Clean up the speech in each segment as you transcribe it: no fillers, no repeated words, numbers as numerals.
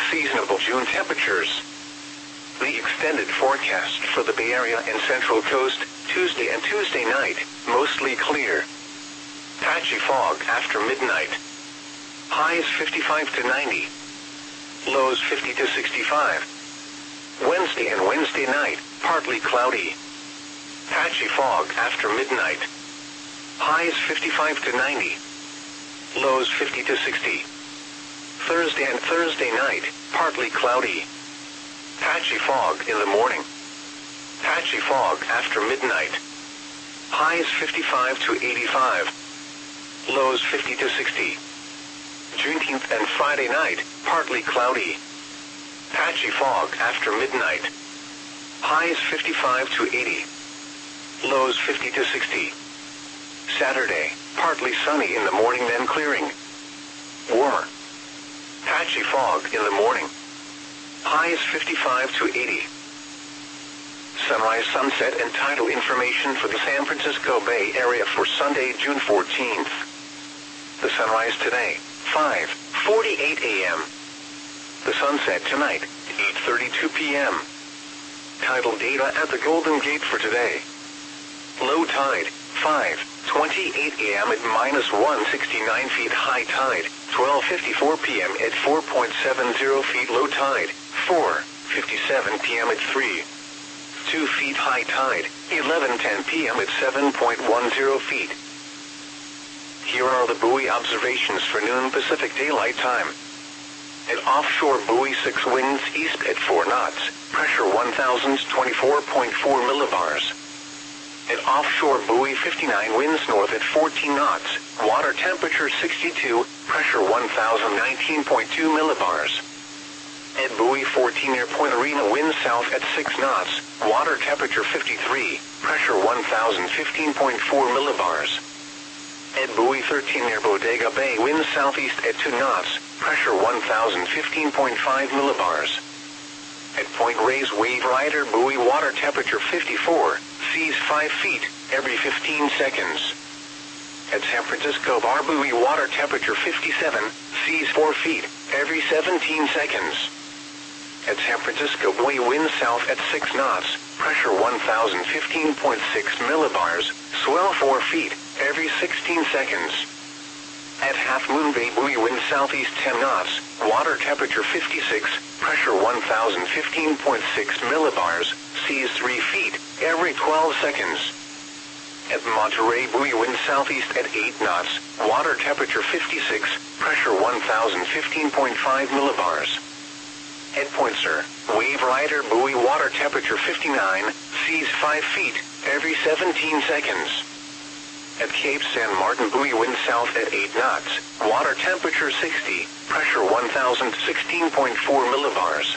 seasonable June temperatures. The extended forecast for the Bay Area and Central Coast, Tuesday and Tuesday night, mostly clear. Patchy fog after midnight. Highs 55 to 90. Lows 50 to 65. Wednesday and Wednesday night, partly cloudy. Patchy fog after midnight. Highs 55 to 90. Lows 50 to 60. Thursday and Thursday night, partly cloudy. Patchy fog in the morning. Patchy fog after midnight. Highs 55 to 85. Lows 50 to 60. Juneteenth and Friday night, partly cloudy. Patchy fog after midnight. Highs 55 to 80. Lows 50 to 60. Saturday, partly sunny in the morning then clearing. Warmer. Patchy fog in the morning. Highs 55 to 80. Sunrise, sunset, and tidal information for the San Francisco Bay Area for Sunday, June 14th. The sunrise today, 5:48 a.m. The sunset tonight, 8:32 p.m. Tidal data at the Golden Gate for today. Low tide, 5:28 a.m. at -169 feet. High tide, 12:54 p.m. at 4.70 feet. Low tide, 4:57 p.m. at 3.2 feet. High tide, 11:10 p.m. at 7.10 feet. Here are the buoy observations for noon Pacific Daylight Time. At offshore buoy 6 winds east at 4 knots, pressure 1,024.4 millibars. At offshore buoy 59 winds north at 14 knots, water temperature 62, pressure 1,019.2 millibars. At buoy 14 near Point Arena winds south at 6 knots, water temperature 53, pressure 1,015.4 millibars. At buoy 13 near Bodega Bay winds southeast at 2 knots, pressure 1,015.5 millibars. At Point Reyes Wave Rider buoy water temperature 54, seas 5 feet, every 15 seconds. At San Francisco Bar buoy water temperature 57, seas 4 feet, every 17 seconds. At San Francisco buoy wind south at 6 knots, pressure 1,015.6 millibars, swell 4 feet, every 16 seconds. At Half Moon Bay buoy wind southeast 10 knots, water temperature 56, pressure 1,015.6 millibars, seas 3 feet, every 12 seconds. At Monterey buoy wind southeast at 8 knots, water temperature 56, pressure 1,015.5 millibars. At Point Sur, Wave Rider buoy water temperature 59, seas 5 feet, every 17 seconds. At Cape San Martin buoy wind south at 8 knots, water temperature 60, pressure 1,016.4 millibars.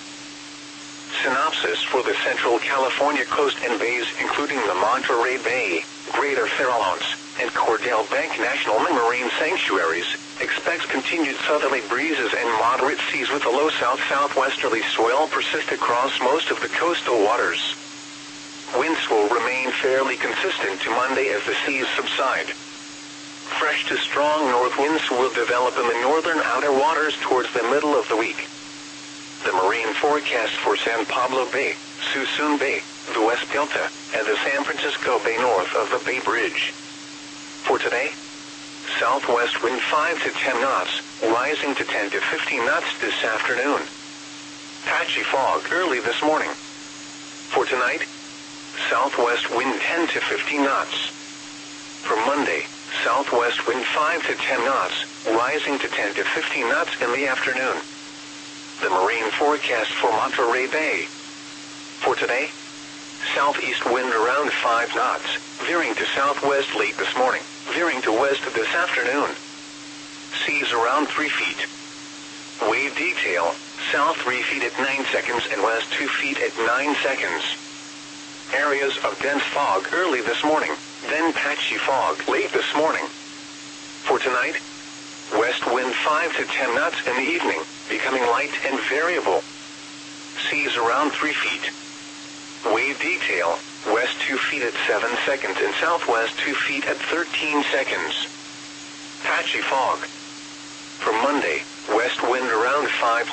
Synopsis for the Central California coast and bays including the Monterey Bay, Greater Farallones, and Cordell Bank National Marine Sanctuaries, expects continued southerly breezes and moderate seas with a low south-southwesterly swell persist across most of the coastal waters. Winds will remain fairly consistent to Monday as the seas subside. Fresh to strong north winds will develop in the northern outer waters towards the middle of the week. The marine forecast for San Pablo Bay, Suisun Bay, the West Delta, and the San Francisco Bay north of the Bay Bridge. For today, southwest wind 5 to 10 knots, rising to 10 to 15 knots this afternoon. Patchy fog early this morning. For tonight, southwest wind 10 to 15 knots. For Monday, southwest wind 5 to 10 knots, rising to 10 to 15 knots in the afternoon. The marine forecast for Monterey Bay. For today, southeast wind around 5 knots, veering to southwest late this morning, veering to west this afternoon. Seas around 3 feet. Wave detail, south 3 feet at 9 seconds and west 2 feet at 9 seconds. Areas of dense fog early this morning, then patchy fog late this morning. For tonight, west wind 5 to 10 knots in the evening, becoming light and variable. Seas around 3 feet. Wave detail, west 2 feet at 7 seconds and southwest 2 feet at 13 seconds. Patchy fog. For Monday, west wind around 5